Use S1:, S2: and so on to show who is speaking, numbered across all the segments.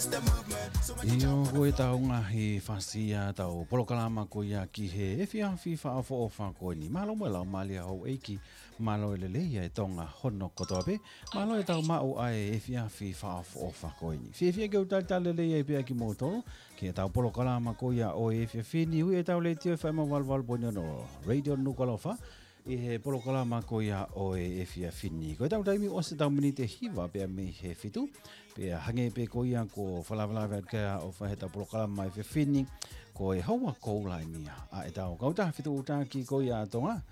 S1: Io koe tau ngahi whasia tau polokalama ko ia ki he e fia fifa o fo ko ni malo mo lau mali au eiki malo le le e tonga hono kotope malo e tau mau ai e fia fifa o ko ni fia ke uta tale le e pia ki moto ki tau polokalama ko ia o e fia fini hu e tau le tio fa mo val bonio no radio no kolofa e he polokalama ko ia o e fia fini ko tau taimi o se tau minite hiva pe me he fitu pe hange pe ko ia ko falavala ka o fa heta polokalama e fia fini ko e haua ko lai nia a e tau kauta fitu uta ki ko ia tonga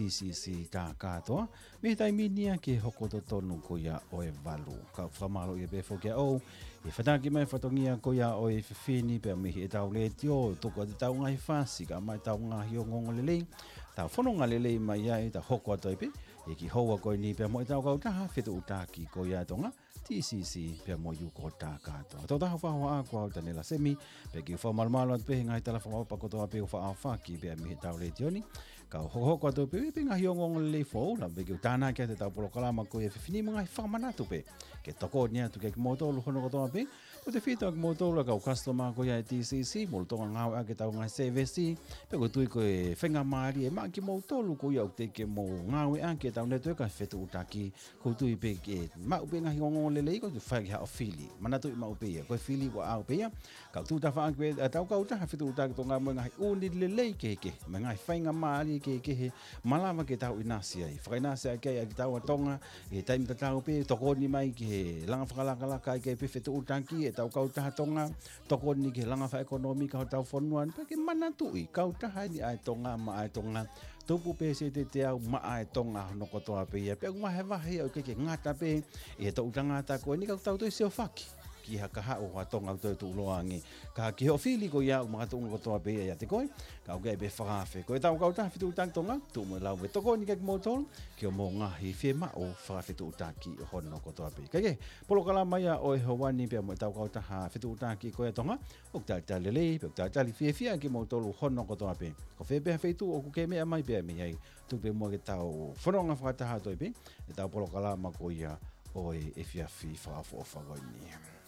S1: TCC ka katoa me tai minia ke hoko to tonu ko ia o e valu ka famalo e be fo ke o e fataki mai fatongia ko ia o e fini pe me e tau le tio to ko tau ngai fasi ka mai tau ngai o ngongolele tau fononga lele mai ai ta hoko to pe e ki hoa ko ni pe mo tau kauta fitu uta ki ko ia tonga TCC pe mo yu ko ta katoa to ta fa wa ko ta nela semi pe ki fa malmalo pe ngai tala fa pa ko to pe fa fa ki pe me tau le tioni ka ho ko to pe nga hiongong le fo la be ki tana ke te tau polokalama ko e fini mga fa manatu pe ke toko nia tu ke moto lu hono ko to pe ko te fito moto la ka customer ko ya TCC mo to nga a ke tau nga CVC pe ko tu ko e fenga mari e ma ki moto lu ko ya te ke mo nga we an ke tau ne to ka fetu utaki ko tu pe ke ma pe nga hiongong le ko tu fa ya ofili manatu ma pe ko fili wa au pe ka tu ta fa ke tau ka uta fetu utaki to nga mo nga uni le ke nga fenga mari ke he malama ke tau inasia i fainasia ke ai tau tonga e taim tau pe tokoni mai ke langa fakala kai ke pe fetu utanki e tau kau ta tonga tokoni ke langa fa ekonomi ka tau fonuan pe ke manatu i kau ta ni ai tonga ma ai tonga tupu pe se te au ma ai tonga no ko to pe ia pe ma heva he o ke ngata pe e to utanga ta ko ni ka tau to se faki ki haka ha o tonga to tu loangi ka ki ho fili ko ia ma to ko to pe ia te koi ka ge be fafe ko tau ka ta fitu tang tonga tu mo lau to ko ni ke motor ki mo nga hi fe ma o fa fitu ta ki hono ko to pe ka ge polo kala mai o ho wani pe mo tau ka ta ha fitu ta ki ko tonga o ta ta le pe ta ta li fe ki mo to hono ko to pe ko fe be fe tu o ke me mai pe me ai tu pe mo ke tau foronga fa ta ha to pe tau polo kala ma ko ia o e fia fi fa fo fa go ni